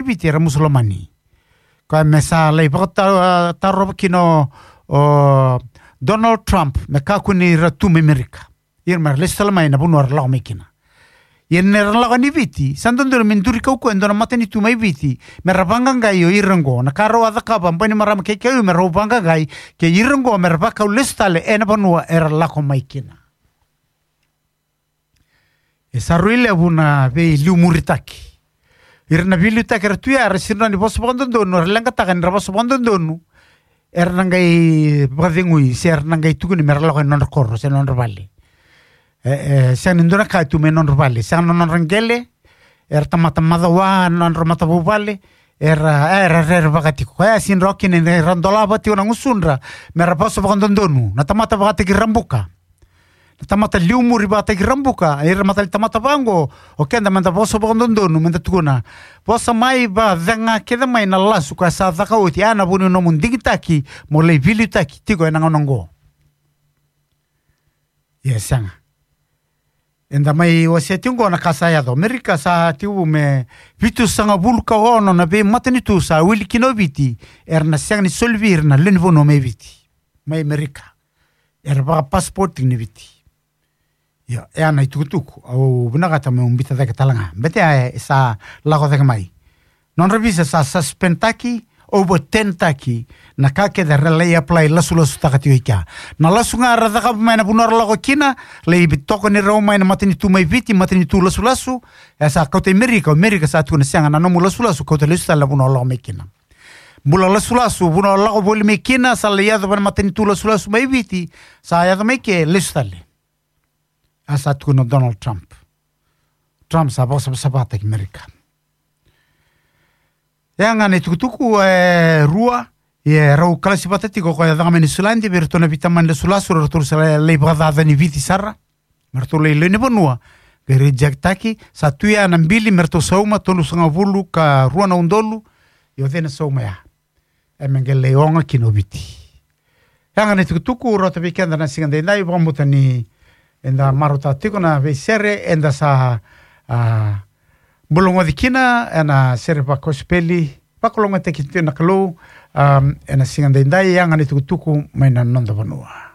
viti era musulmani. Ko me sa lei pakata taro kino Donald Trump me kakuni ratu me Amerika. Irma lestalmai na bunor la mekina. Yen la ni viti sandondor minduri kauko endona mateni tu mai viti me rabanga ngai o irango na karo adaka bambani maram ke me robanga ngai ke irango me rabaka lestale ena banua era la ko maikina. E saruile buna ve liumuritaki. Irna vilutaki ratuya resirna ni boso bondondonu relanga takan raboso bondondonu. Ernangai badingui sernangai tukuni merlo non corro se non vale. Siang nindona ka tu me non vale. Siang non rangele tamata madawa non mata vale. Era bagatiko. Sin rokin in randola bati una usunra. Mera posso bondondonu. Na tamata bagati rambuka. Tamata liumuri bata rambuka era mata tamata bango o kenda manda boso bondondonu menda tukuna bosa mai ba venga keda mai na lasu ka sa daka uti ana bunu no mundigitaki mo le vilitaki tigo ena ngongo yesanga enda mai o se tingo na kasa ya do Amerika sa tiu me vitu sanga bulka ono na be matani tu sa wili kinoviti erna sang ni solvir na lenvo no me viti mai Amerika erba passport ni viti. Ya, ana itukutuku au bunagata me umbita deka talanga. Bete sa lago deka mai. Non revisa sa suspendaki over 10 taki na kake da relay apply lasu takati ika. Na lasu nga radaka maina bunor lago kina le bitoko ni roma ina matini tu mai viti matini tu lasu sa kaute Amerika sa tu na sianga na no lasu kaute lasu la bunor lago mekina. Bula lasu bunor lago boli mekina sa le yado ban matini tu lasu mai viti sa yado meke lasu tale. Asa tukuno Donald Trump. Trump sa bosa sabata ki Amerika. Yang ane tukutuku rua rau kalasi patatiko ko ya dangame ni Sulandi bertona vitaman de sulasu rotur sala le brada ni viti sarra. Merto le ne bonua. Gere jaktaki sa tuya nambili merto sauma tolu sanga vulu ka rua na undolu yo dena sauma ya. Emengele onga kinoviti. Yang ane tukutuku rota vikenda na singande ndai bamutani enda marota tikona ve sere enda sa bulongo dikina ena sere pa kospeli pakolonga tekitena kalo ena singanda indai yang ani tuku maina nondo banua.